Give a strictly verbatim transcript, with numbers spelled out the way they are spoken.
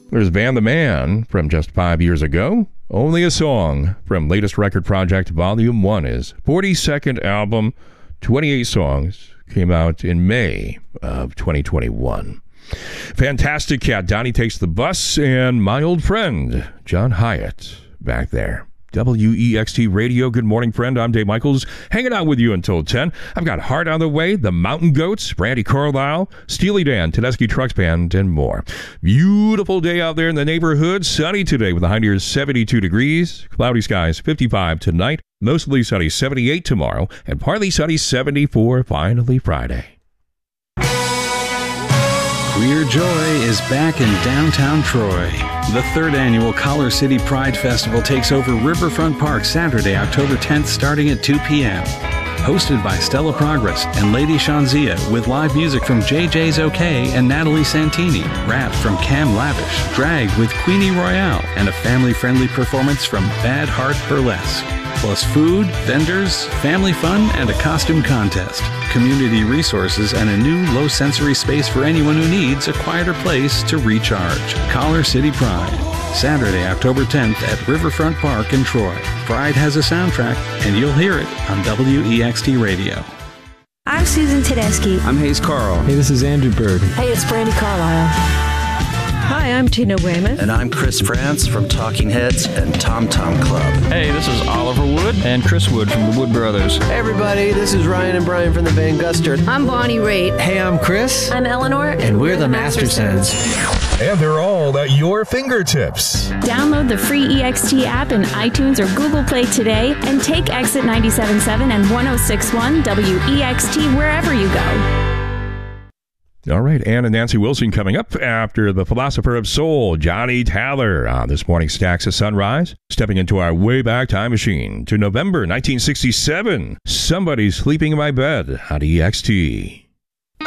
There's Van the Man from just five years ago. Only a Song from latest record project Volume one, his forty-second album, twenty-eight songs, came out in May of twenty twenty-one. Fantastic Cat, Donnie Takes the Bus, and my old friend, John Hyatt, back there. W E X T Radio. Good morning, friend. I'm Dave Michaels, hanging out with you until ten. I've got Heart on the way, the Mountain Goats, Randy Carlisle, Steely Dan, Tedeschi Trucks Band, and more. Beautiful day out there in the neighborhood. Sunny today with a high near seventy-two degrees. Cloudy skies, fifty-five tonight. Mostly sunny, seventy-eight tomorrow. And partly sunny, seventy-four, finally Friday. Queer Joy is back in downtown Troy. The third annual Collar City Pride Festival takes over Riverfront Park Saturday, October tenth, starting at two p.m. Hosted by Stella Progress and Lady Shanzia, with live music from J J's OK and Natalie Santini, rap from Cam Lavish, drag with Queenie Royale, and a family-friendly performance from Bad Heart Burlesque. Plus food, vendors, family fun, and a costume contest. Community resources and a new low-sensory space for anyone who needs a quieter place to recharge. Collar City Pride, Saturday, October tenth at Riverfront Park in Troy. Pride has a soundtrack, and you'll hear it on W E X T Radio. I'm Susan Tedeschi. I'm Hayes Carl. Hey, this is Andrew Bird. Hey, it's Brandy Carlisle. Hi, I'm Tina Weymouth. And I'm Chris France from Talking Heads and Tom Tom Club. Hey, this is Oliver Wood and Chris Wood from the Wood Brothers. Hey, everybody, this is Ryan and Brian from the Van Gustard. I'm Bonnie Raitt. Hey, I'm Chris. I'm Eleanor. And, and we're, we're the, the Mastersons. And they're all at your fingertips. Download the free E X T app in iTunes or Google Play today and take Exit ninety-seven point seven and one oh six point one W E X T wherever you go. All right, Ann and Nancy Wilson coming up after the philosopher of soul, Johnny Thaler, on this morning's Stacks of Sunrise. Stepping into our way back time machine to November nineteen sixty-seven. Somebody's Sleeping in My Bed on E X T.